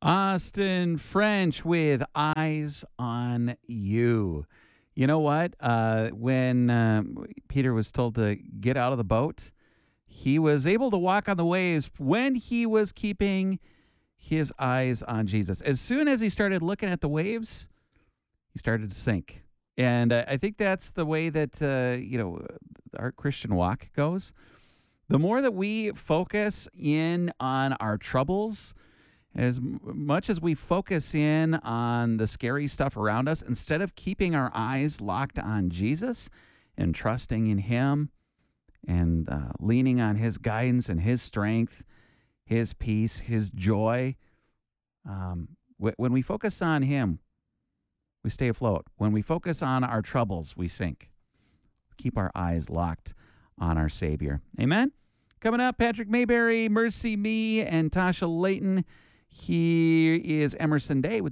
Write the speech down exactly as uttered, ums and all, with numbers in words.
Austin French with Eyes on You. You know what? Uh, when uh, Peter was told to get out of the boat, he was able to walk on the waves when he was keeping his eyes on Jesus. As soon as he started looking at the waves, he started to sink. And uh, I think that's the way that, uh, you know, our Christian walk goes. The more that we focus in on our troubles, as m- much as we focus in on the scary stuff around us, instead of keeping our eyes locked on Jesus and trusting in Him and uh, leaning on His guidance and His strength, His peace, His joy, um, wh- when we focus on Him, we stay afloat. When we focus on our troubles, we sink. Keep our eyes locked on our Savior. Amen? Coming up, Patrick Mayberry, Mercy Me, and Tasha Layton. Here is Emerson Day with